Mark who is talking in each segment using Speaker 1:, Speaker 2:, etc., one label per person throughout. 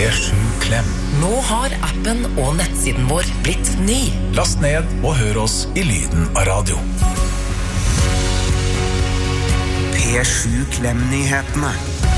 Speaker 1: P7 Klem.
Speaker 2: Nå har appen og nettsiden vår blitt ny.
Speaker 1: Last ned og hør oss i lyden av radio.
Speaker 3: P7 Klem-nyhetene.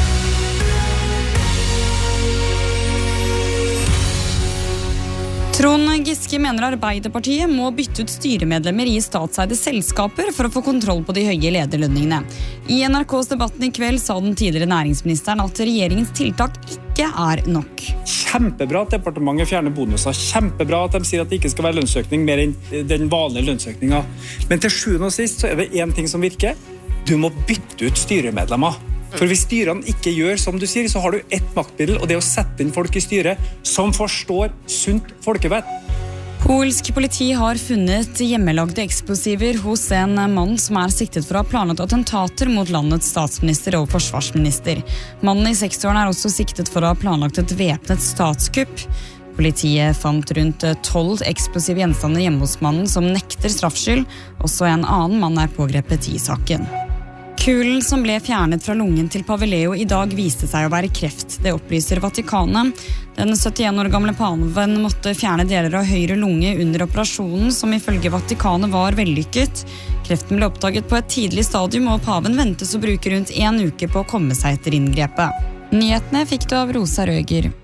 Speaker 4: Trond Giske mener Arbeiderpartiet må bytte ut styremedlemmer i statseide selskaper for å få kontroll på de høye lederlønningene. I NRKs debatten i kveld sa den tidligere næringsministeren at regjeringens tiltak ikke er nok.
Speaker 5: Kjempebra at departementet fjerner bonuser. Kjempebra at de sier at det ikke skal være lønnsøkning mer enn den vanlige lønnsøkninga. Men til sjuende og sist så er det en ting som virker. Du må bytte ut styremedlemmer. For hvis styrene ikke gjør som du sier, så har du ett maktmiddel, og det er å sette inn folk i styret som forstår sunt folkevett.
Speaker 4: Polsk politi har funnet hjemmelagde eksplosiver hos en mann som er siktet for å ha planlagt attentater mot landets statsminister og forsvarsminister. Mannen i 60-årene er også siktet for å ha planlagt et væpnet statskupp. Politiet fant rundt 12 eksplosive gjenstander hjemme hos mannen som nekter straffskyld. Også en annen mann er pågrepet i saken. Kulen som ble fjernet fra lungen til Pave Leo i dag viste seg å være kreft. Det opplyser Vatikanet. Den 71 år gamle paven måtte fjerne deler av høyre lunge under operasjonen, som ifølge Vatikanet var vellykket. Kreften ble oppdaget på et tidlig stadium, og paven ventes å bruke rundt 1 uke på å komme seg etter inngrepet. Nyhetene fikk du av Rosa Røger.